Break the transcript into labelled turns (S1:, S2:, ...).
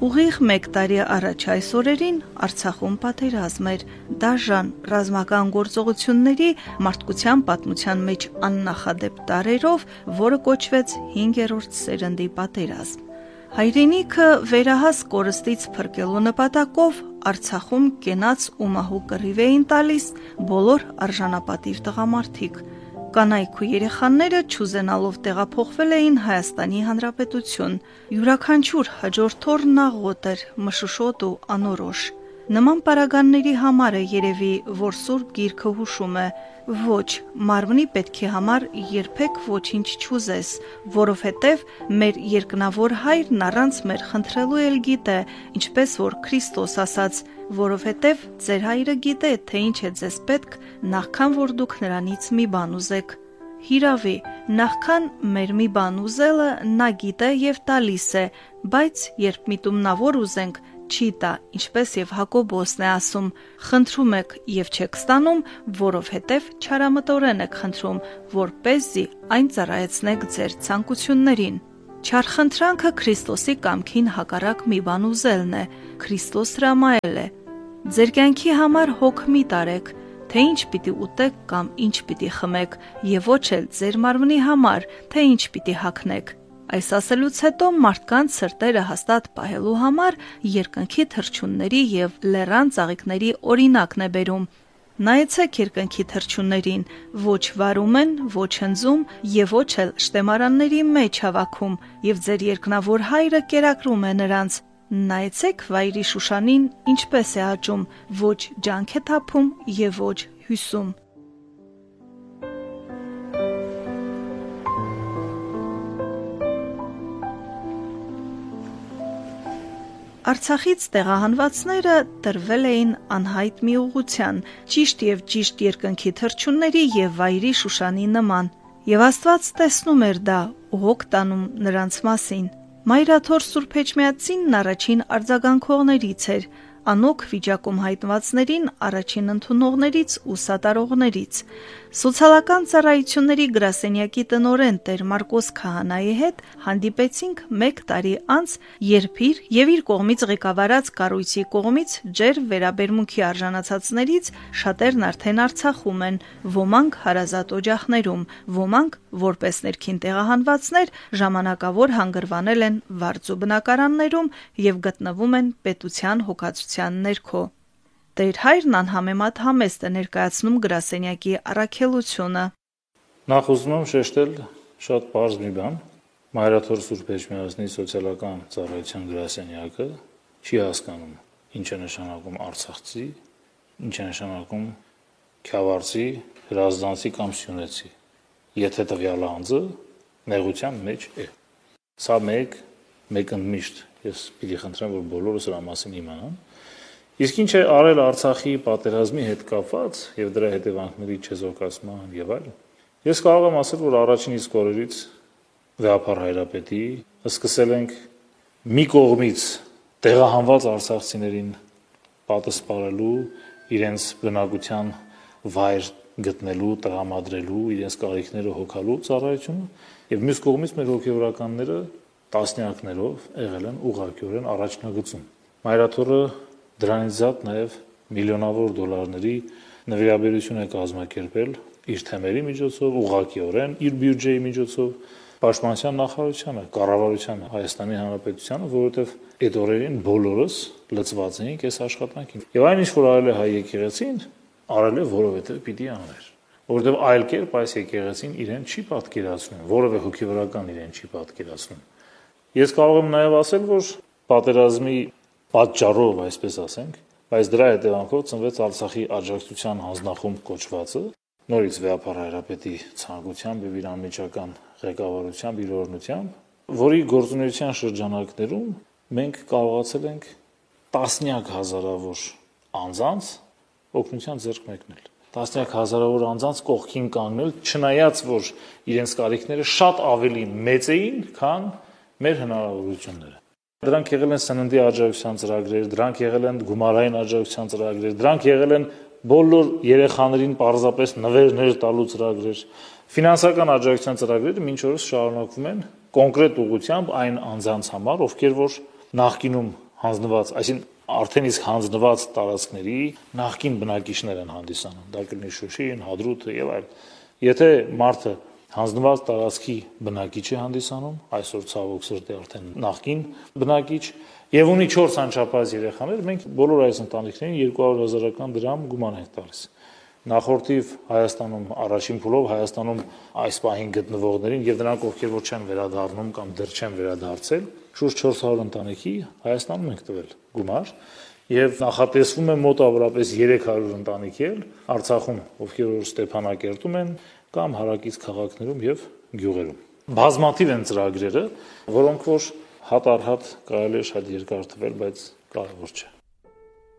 S1: Ուղիղ 1 տարի առաջ այս օրերին Արցախում պատերազմ էր, դաժան ռազմական գործողությունների մարդկության պատմության մեջ աննախադեպ տարերով, որը կոչվեց 5-րդ սերնդի պատերազմ։ Հայրենիքը վերահաս կորստից փրկելու նպատակով Արցախում կենաց ու մահու կռիվ էին տալիս բոլոր արժանապատիվ տղամարդիկ։ Կանայք ու երեխաները չուզենալով տեղափոխվել էին Հայաստանի Հանրապետություն։ Յուրաքանչյուր հաջորդ օրն աղոտ էր, մշուշոտ ու անորոշ։ Նման պարագաների համար է երևի, որ Սուրբ Գիրքը հուշում է. ոչ, մարմնի պետքի համար երբեք ոչինչ չուզես, որովհետև մեր երկնավոր Հայրն առանց մեր խնդրելու էլ գիտե, ինչպես որ Քրիստոս ասաց, որովհետև ձեր Հայրը գիտե, թե ինչ է ձեզ պետք, նախքան որ դուք նրանից մի բան ուզեք։ Հիրավի, նախքան մեր մի բան ուզելը նա գիտե եւ տալիս է, բայց երբ միտումնավոր ուզենք, չի տա, ինչպես եւ Հակոբոսն է ասում. խնդրում եք եւ չեք ստանում, որովհետեւ չարամտորեն եք խնդրում, որպեսզի այն ծառայեցնեք ձեր ցանկություններին։ Չարխնդրանքը Քրիստոսի կամքին հակառակ մի բան ուզելն է, Քրիստոս հրամայել է. ձեր կյանքի համար հոգ մի տարեք, թե ինչ պիտի ուտեք կամ ինչ պիտի խմեք, եւ ոչ էլ ձեր մարմնի համար, թե ինչ պիտի հագնեք։ Այս ասելուց հետո մարդկանց սրտերը հաստատ պահելու համար երկնքի թռչունների եւ լեռան ծաղիկների օրինակն է բերում։ Նայեցեք երկնքի թռչուններին, ոչ վարում են, ոչ հնձում եւ ոչ էլ շտեմարանների մեջ հավաքում, եւ ձեր երկնավոր Հայրը կերակրում է նրանց։ Նայեցեք վայրի Շուշանին, ինչպես է աճում, ոչ ջանք է թափում եւ ոչ հյուսում։ Արցախից տեղահանվածները տրվել էին անհայտ մի ուղղության, ճիշտ եւ ճիշտ երկնքի թռչունների եւ վայրի Շուշանի նման, եւ Աստված տեսնում էր դա ու հոգ տանում նրանց մասին։ Մայրաթոր Սուրբ Էջմիածինն առաջին արձագանքողներից էր, անոք վիճակում հայտնվածներին առաջին ընդունողներից ու սատարողներից։ Սոցիալական ծառայությունների գրասենյակի տնօրեն Տեր Մարկոս Քահանայի հետ հանդիպեցինք 1 տարի անց, երբ իր եւ իր կողմից ղեկավարած կառույցի կողմից ջեր վերաբերմունքի արժանացածներից շատերն արդեն Արցախում են, ոմանք հարազատ օջախներում, ոմանք որպես ներքին տեղահանվածներ ժամանակավոր հանգրվանել են վարձու բնակարաններում եւ գտնվում են պետության հոգացության ներքո։ Տեր Հայրն անհամեմատ համեստ է ներկայացնում գրասենյակի առաքելությունը։
S2: Նախ ուզում եմ շեշտել շատ պարզ մի բան. Մայրաթոր Սուրբ Էջմիածնի սոցիալական ծառայության գրասենյակը չի հասկանում ինչ է նշանակում արցախցի, ինչ է նշանակում քյավառցի, հրազդանցի կամ սյունեցի, եթե տվյալ անձը նեղության մեջ է։ Սա մեկ ընդմիշտ ես պիտի խնդրեմ, որ բոլորը սրա մասին իմանան։ Իսկ ինչ է արել Արցախի պատերազմի հետ կապված եւ դրա հետևանքների չեզոքացման եւ այլն։ Ես կարող եմ ասել, որ առաջին իսկ օրերից Վեհափառ Հայրապետի սկսել ենք մի կողմից տեղահանված արցախցիներին պատասպարելու, իրենց բնակության վայր գտնելու, տրամադրելու, իրենց կարիքները հոգալու ծառայությունը, եւ մյուս կողմից մեր հոգեվորականները տասնյակներով եղել են ուղղակիորեն առաջնագծում։ Մայրաթորը դրանից զատ նաև միլիոնավոր դոլարների նվիրաբերություն է կազմակերպել իր թեմերի միջոցով, ուղղակիորեն իր բյուջեի միջոցով Պաշտպանության նախարարությանը, կառավարությանը, Հայաստանի Հանրապետությանը, որովհետև այդ օրերին բոլորս լծված էինք այս աշխատանքին։ Եվ այն ինչ որ արել է հայ եկեղեցին, արել է որովհետև պիտի աներ։ Որովհետև այլ կերպ այս եկեղեցին իրեն չի պատկերացնում, որևէ հոգեվորական իրեն չի պատկերացնում։ Ես կարող եմ նաև ասել, որ պատերազմի պատճառով, այսպես ասենք, բայց դրա հետևանքով ծնվեց Արցախի աջակցության հանձնախումբ կոչվածը, նորից Վեհափառ Հայրապետի ցանկությամբ եւ իր անմիջական ղեկավարությամբ, իր օրհնությամբ, որի գործունեության շրջանակներում մենք կարողացել ենք տասնյակ հազարավոր անձանց օգնության ձեռք մեկնել։ Տասնյակ հազարավոր անձանց կողքին կանգնել, չնայած որ իրենց կարիքները շատ ավելի մեծ էին, քան մեր հնարավորությունները։ Դրանք եղել են սննդի աջակցության ծրագրեր, դրանք եղել են գումարային աջակցության ծրագրեր, դրանք եղել են բոլոր երեխաներին պարզապես նվերներ տալու ծրագրեր։ Ֆինանսական աջակցության ծրագրերը մինչ օրս շարունակվում են կոնկրետ ուղղությամբ այն անձանց համար, ովքեր որ նախկինում հանձնված, այսինքն արդեն իսկ հանձնված տարածքների նախկին բնակիչներ են հանդիսանում, դա կլինի Շուշին, Հադրութը եւ այլն։ Եթե մարդը հանձնված տարածքի բնակիչ է հանդիսանում, այսօր ցավոք սրտի արդեն նախկին բնակիչ, եւ ունի 4 անչափահաս երեխաներ, մենք բոլոր այս ընտանիքներին 200,000 դրամ գուման ենք տալիս։ Նախորդիվ Հայաստանում առաջին փուլով Հայաստանում այս պահին գտնվողներին եւ դրանք ովքեր որ չեն վերադառնում կամ դեռ չեն վերադարձել, շուրջ 400 ընտանիքի Հայաստանում ենք տվել գումար եւ նախատեսվում է մոտավորապես 300 ընտանիքի էլ Արցախում, ովքեր որ Ստեփանակերտում են կամ հարակից քաղաքներում եւ գյուղերում։ Բազմաթիվ են ծրագրերը, որոնք որ հատ առ հատ կարելի է շատ երկար թվել, բայց կարևոր չէ։